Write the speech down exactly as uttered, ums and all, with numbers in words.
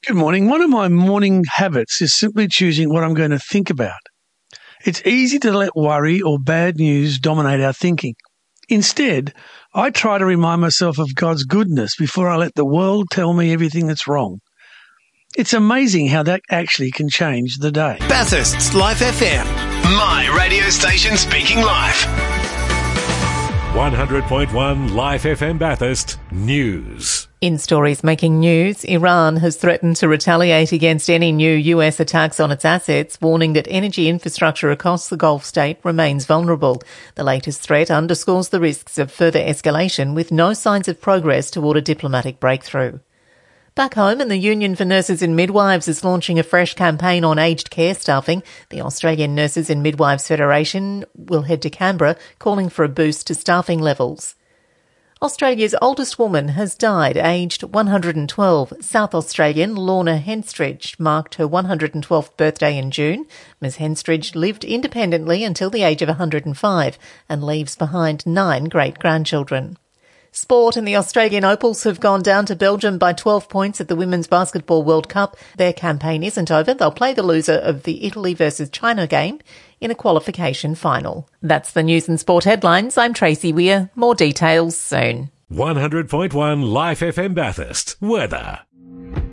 Good morning. One of my morning habits is simply choosing what I'm going to think about. It's easy to let worry or bad news dominate our thinking. Instead, I try to remind myself of God's goodness before I let the world tell me everything that's wrong. It's amazing how that actually can change the day. Bathurst's Life F M. My radio station speaking live. one hundred point one Life F M Bathurst News. In stories making news, Iran has threatened to retaliate against any new U S attacks on its assets, warning that energy infrastructure across the Gulf state remains vulnerable. The latest threat underscores the risks of further escalation, with no signs of progress toward a diplomatic breakthrough. Back home, and the Union for Nurses and Midwives is launching a fresh campaign on aged care staffing. The Australian Nurses and Midwives Federation will head to Canberra, calling for a boost to staffing levels. Australia's oldest woman has died, aged one hundred twelve. South Australian Lorna Henstridge marked her one hundred twelfth birthday in June. Miss Henstridge lived independently until the age of one hundred five and leaves behind nine great-grandchildren. Sport, and the Australian Opals have gone down to Belgium by twelve points at the Women's Basketball World Cup. Their campaign isn't over. They'll play the loser of the Italy versus China game in a qualification final. That's the news and sport headlines. I'm Tracy Weir. More details soon. one hundred point one Life F M Bathurst. Weather.